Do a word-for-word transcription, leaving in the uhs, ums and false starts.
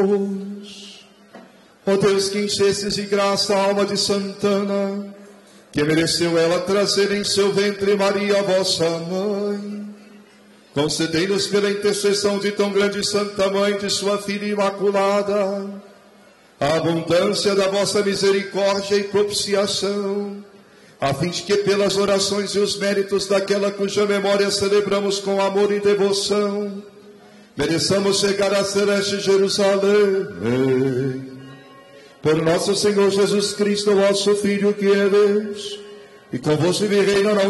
Ó Deus, que enchestes de graça a alma de Santana, que mereceu ela trazer em seu ventre Maria, vossa mãe, concedei-nos pela intercessão de tão grande Santa Mãe de sua Filha Imaculada, a abundância da vossa misericórdia e propiciação, a fim de que pelas orações e os méritos daquela cuja memória celebramos com amor e devoção, mereçamos chegar a celeste Jerusalém. Por nosso Senhor Jesus Cristo, vosso Filho, que é Deus, e convosco vive e reina na